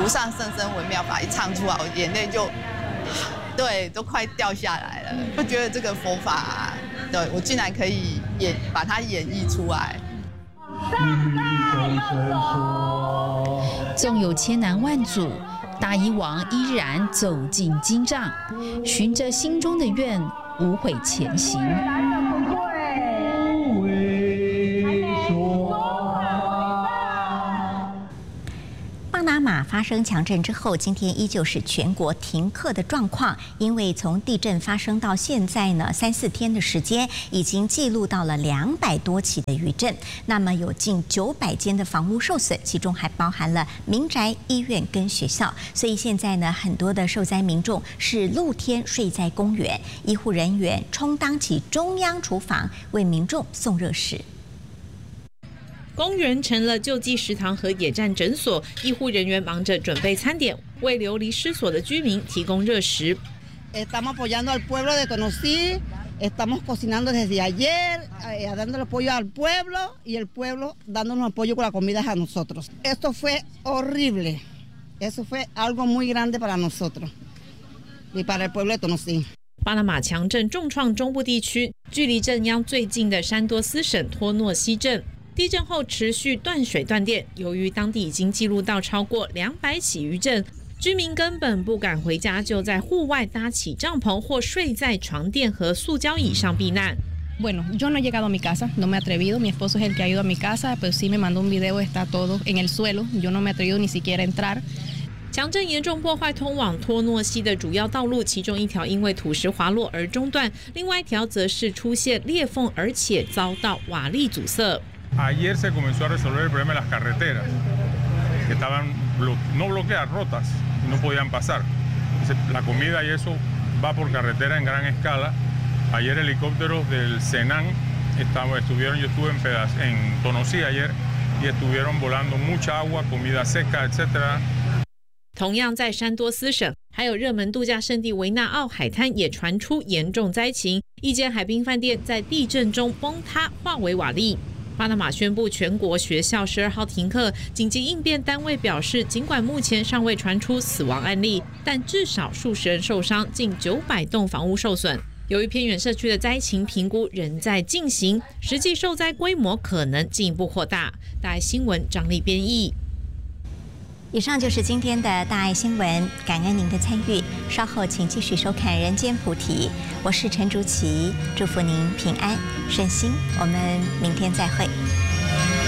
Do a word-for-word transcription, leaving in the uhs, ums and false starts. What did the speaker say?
无上甚深微妙法一唱出来，我眼泪就对都快掉下来了。我觉得这个佛法，对我竟然可以演把它演绎出来。 纵有千难万阻，大医王依然走进经藏，循着心中的愿，无悔前行。 巴拿马发生强震之后，今天依旧是全国停课的状况，因为从地震发生到现在呢，三四天的时间，已经记录到了两百多起的余震，那么有近九百间的房屋受损，其中还包含了民宅、医院跟学校，所以现在呢，很多的受灾民众是露天睡在公园，医护人员充当起中央厨房，为民众送热食。 公园成了救济食堂和野战诊所，医护人员忙着准备餐点，为流离失所的居民提供热食。 Estamos apoyando al pueblo de Tonosí, estamos cocinando desde ayer, dándole apoyo al pueblo y el pueblo dándonos apoyo con la comida a nosotros. Esto fue horrible, eso fue algo muy grande para nosotros y para el pueblo de Tonosí. 巴拿马强震重创中部地区，距离震央最近的山多斯省托诺西镇。地震后持续断水断电，由于当地已经记录到超过两百起余震，居民根本不敢回家，就在户外搭起帐篷或睡在床垫和塑胶椅上避难。 Bueno, yo no he llegado a mi casa, no me he atrevido. Mi esposo es el que ha ido a mi casa, pero sí me mandó un video, está todo en el suelo. Yo no me he atrevido ni siquiera a entrar. 强震严重破坏通往托诺西的主要道路，其中一条因为土石滑落而中断，另外一条则是出现裂缝，而且遭到瓦砾阻塞。 Ayer se comenzó a resolver el problema de las carreteras, que estaban blo no bloqueadas, rotas, y no podían pasar. La comida y eso va por carretera en gran escala. Ayer helicópteros del Senan estaban, estuvieron, yo estuve en, pedaz, en Tonosí ayer, y estuvieron volando mucha agua, comida seca, etcétera. 同样在山多斯省，还有热门度假胜地维纳奥海滩也传出严重灾情，一间海滨饭店在地震中崩塌，化为瓦砾。巴拿马宣布全国学校十二号停课，紧急应变单位表示，尽管目前尚未传出死亡案例，但至少数十人受伤，近九百栋房屋受损。由于偏远社区的灾情评估仍在进行，实际受灾规模可能进一步扩大。大爱新闻张丽编译。 以上就是今天的大爱新闻，感恩您的参与。稍后请继续收看《人间菩提》，我是陈竹琪，祝福您平安顺心。我们明天再会。